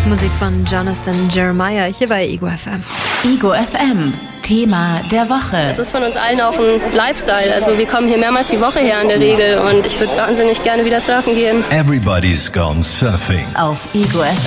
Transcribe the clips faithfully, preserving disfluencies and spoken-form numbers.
Musik von Jonathan Jeremiah hier bei Ego F M. Ego F M, Thema der Woche. Es ist von uns allen auch ein Lifestyle. Also wir kommen hier mehrmals die Woche her in der Regel und ich würde wahnsinnig gerne wieder surfen gehen. Everybody's gone surfing. Auf Ego F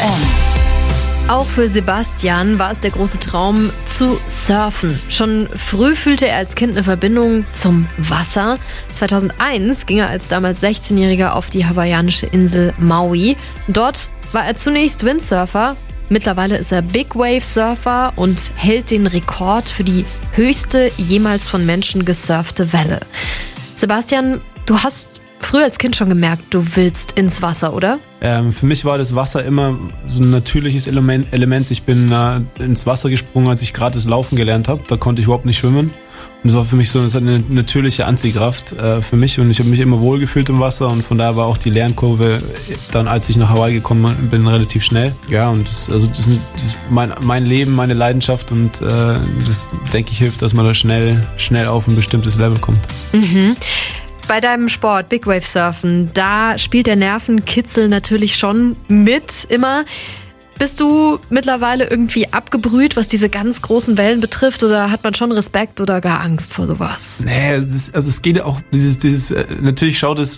M. Auch für Sebastian war es der große Traum, zu surfen. Schon früh fühlte er als Kind eine Verbindung zum Wasser. zweitausendeins ging er als damals sechzehnjähriger auf die hawaiianische Insel Maui. Dort war er zunächst Windsurfer. Mittlerweile ist er Big Wave Surfer und hält den Rekord für die höchste jemals von Menschen gesurfte Welle. Sebastian, du hast früher als Kind schon gemerkt, du willst ins Wasser, oder? Ähm, für mich war das Wasser immer so ein natürliches Element. Element. Ich bin äh, ins Wasser gesprungen, als ich gerade das Laufen gelernt habe. Da konnte ich überhaupt nicht schwimmen. Und das war für mich so das hat eine natürliche Anziehkraft äh, für mich. Und ich habe mich immer wohlgefühlt im Wasser. Und von daher war auch die Lernkurve dann, als ich nach Hawaii gekommen bin, relativ schnell. Ja, und das, also das, das ist mein, mein Leben, meine Leidenschaft. Und äh, das, denke ich, hilft, dass man da schnell, schnell auf ein bestimmtes Level kommt. Mhm. Bei deinem Sport, Big Wave Surfen, da spielt der Nervenkitzel natürlich schon mit immer. Bist du mittlerweile irgendwie abgebrüht, was diese ganz großen Wellen betrifft, oder hat man schon Respekt oder gar Angst vor sowas? Nee, das, also es geht auch, dieses, dieses, natürlich schaut es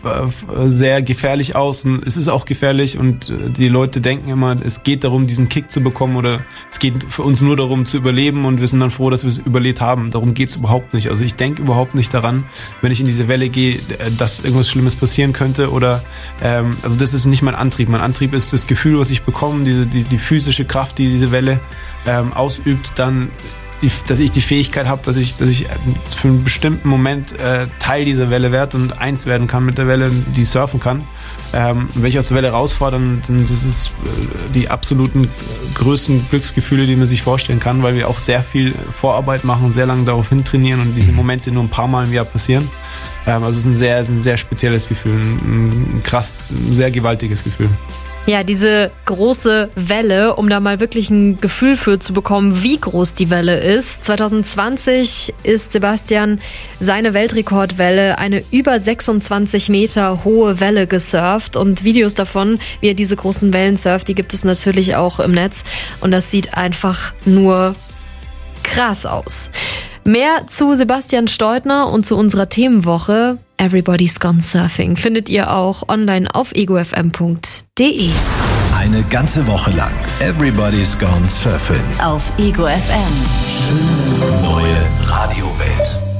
sehr gefährlich aus und es ist auch gefährlich und die Leute denken immer, es geht darum, diesen Kick zu bekommen oder es geht für uns nur darum zu überleben und wir sind dann froh, dass wir es überlebt haben. Darum geht's überhaupt nicht. Also ich denke überhaupt nicht daran, wenn ich in diese Welle gehe, dass irgendwas Schlimmes passieren könnte oder ähm, also das ist nicht mein Antrieb. Mein Antrieb ist das Gefühl, was ich bekomme, diese, die, die physische Kraft, die diese Welle ähm, ausübt, dann Die, dass ich die Fähigkeit habe, dass ich, dass ich für einen bestimmten Moment äh, Teil dieser Welle werde und eins werden kann mit der Welle, die surfen kann. Ähm, wenn ich aus der Welle rausfahre, dann, dann das ist äh, die absoluten größten Glücksgefühle, die man sich vorstellen kann, weil wir auch sehr viel Vorarbeit machen, sehr lange darauf hin trainieren und diese Momente nur ein paar Mal im Jahr passieren. Ähm, also es ist ein sehr, ist ein sehr spezielles Gefühl, ein, ein krass, ein sehr gewaltiges Gefühl. Ja, diese große Welle, um da mal wirklich ein Gefühl für zu bekommen, wie groß die Welle ist. zwanzig zwanzig ist Sebastian seine Weltrekordwelle, eine über sechsundzwanzig Meter hohe Welle gesurft und Videos davon, wie er diese großen Wellen surft, die gibt es natürlich auch im Netz und das sieht einfach nur krass aus. Mehr zu Sebastian Steudtner und zu unserer Themenwoche Everybody's Gone Surfing findet ihr auch online auf ego f m punkt d e. Eine ganze Woche lang Everybody's Gone surfing. Auf Ego F M. Schöne neue Radiowelt.